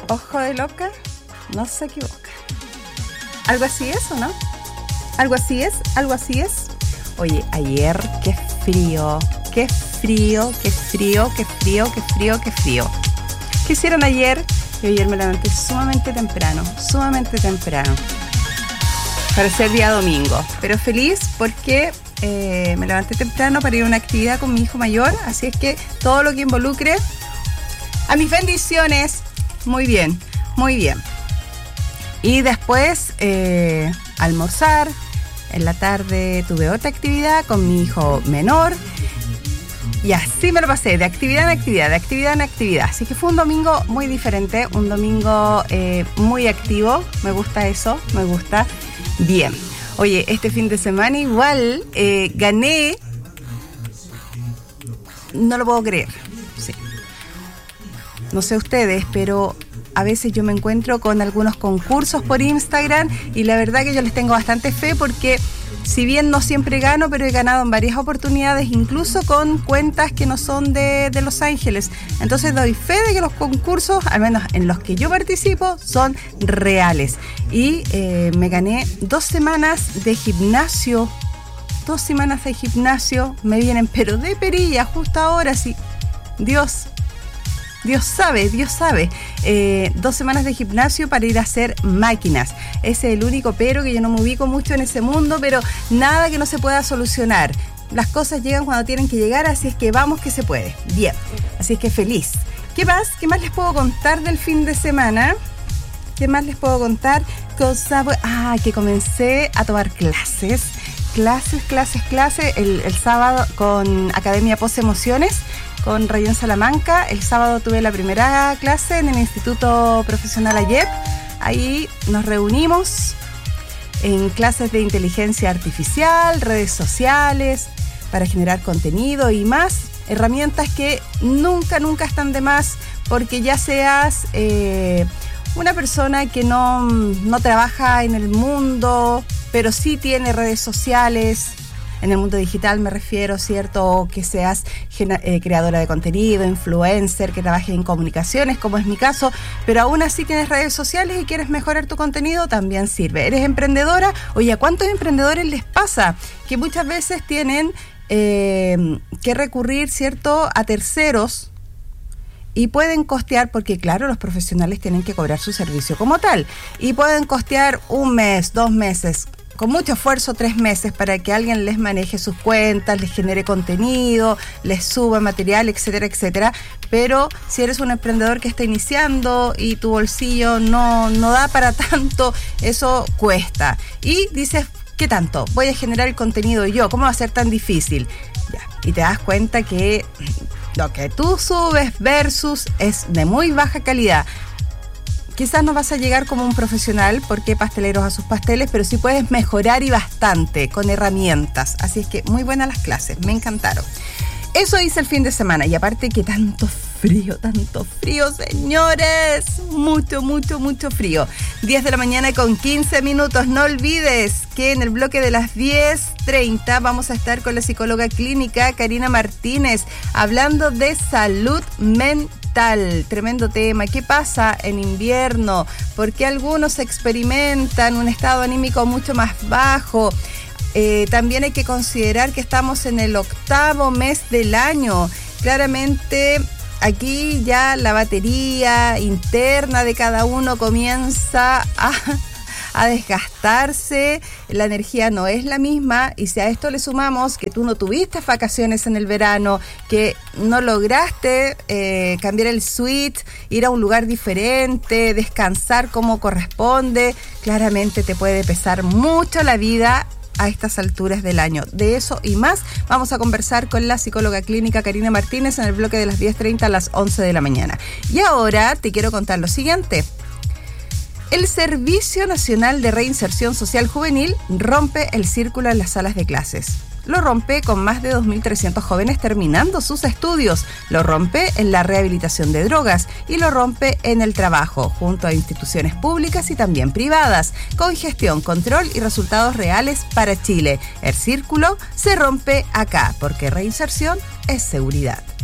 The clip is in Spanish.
Ojo de loca, no se equivoca. Algo así es, ¿o no? Algo así es. Oye, ayer, qué frío. ¿Qué hicieron ayer? Yo ayer me levanté sumamente temprano. Para ser día domingo. Pero feliz porque me levanté temprano para ir a una actividad con mi hijo mayor. Así es que todo lo que involucre a mis bendiciones. Muy bien. Y después almorzar. En la tarde tuve otra actividad con mi hijo menor. Y así me lo pasé, de actividad en actividad. Así que fue un domingo muy diferente, un domingo muy activo. Me gusta eso, Bien. Oye, este fin de semana igual gané. No lo puedo creer. Sí. No sé ustedes, pero a veces yo me encuentro con algunos concursos por Instagram y la verdad que yo les tengo bastante fe porque si bien no siempre gano, pero he ganado en varias oportunidades, incluso con cuentas que no son de Los Ángeles. Entonces doy fe de que los concursos, al menos en los que yo participo, son reales. Y me gané 2 semanas de gimnasio. 2 semanas de gimnasio me vienen, pero de perilla, justo ahora sí. Dios sabe. 2 semanas de gimnasio para ir a hacer máquinas. Ese es el único pero, que yo no me ubico mucho en ese mundo, pero nada que no se pueda solucionar. Las cosas llegan cuando tienen que llegar, así es que vamos que se puede. Bien, así es que feliz. ¿Qué más les puedo contar del fin de semana? Que comencé a tomar clases. El sábado con Academia Post Emociones, con Rayón Salamanca. El sábado tuve la primera clase en el Instituto Profesional AYEP. Ahí nos reunimos en clases de inteligencia artificial, redes sociales, para generar contenido y más. Herramientas que nunca están de más, porque ya seas una persona que no trabaja en el mundo, pero sí tiene redes sociales, en el mundo digital me refiero, ¿cierto? O que seas creadora de contenido, influencer, que trabajes en comunicaciones, como es mi caso, pero aún así tienes redes sociales y quieres mejorar tu contenido, también sirve. ¿Eres emprendedora? Oye, ¿a cuántos emprendedores les pasa que muchas veces tienen que recurrir, ¿cierto?, a terceros? Y pueden costear, porque claro, los profesionales tienen que cobrar su servicio como tal, y pueden costear 1 mes, 2 meses, con mucho esfuerzo 3 meses, para que alguien les maneje sus cuentas, les genere contenido, les suba material, etcétera. Pero si eres un emprendedor que está iniciando y tu bolsillo no da para tanto, eso cuesta. Y dices, ¿qué tanto? Voy a generar el contenido yo, ¿cómo va a ser tan difícil? Ya. Y te das cuenta que lo que tú subes versus es de muy baja calidad. Quizás no vas a llegar como un profesional, porque pasteleros a sus pasteles, pero sí puedes mejorar y bastante con herramientas. Así es que muy buenas las clases, me encantaron. Eso hice el fin de semana, y aparte que tanto frío, señores. Mucho frío. 10 de la mañana con 15 minutos. No olvides que en el bloque de las 10:30 vamos a estar con la psicóloga clínica Karina Martínez, hablando de salud mental. Tremendo tema. ¿Qué pasa en invierno? ¿Por qué algunos experimentan un estado anímico mucho más bajo? También hay que considerar que estamos en el 8º mes del año. Claramente aquí ya la batería interna de cada uno comienza a desgastarse, la energía no es la misma, y si a esto le sumamos que tú no tuviste vacaciones en el verano, que no lograste cambiar el switch, ir a un lugar diferente, descansar como corresponde, claramente te puede pesar mucho la vida a estas alturas del año. De eso y más vamos a conversar con la psicóloga clínica Karina Martínez en el bloque de las 10:30 a las 11 de la mañana. Y ahora te quiero contar lo siguiente. El Servicio Nacional de Reinserción Social Juvenil rompe el círculo en las salas de clases. Lo rompe con más de 2.300 jóvenes terminando sus estudios. Lo rompe en la rehabilitación de drogas y lo rompe en el trabajo, junto a instituciones públicas y también privadas, con gestión, control y resultados reales para Chile. El círculo se rompe acá, porque reinserción es seguridad.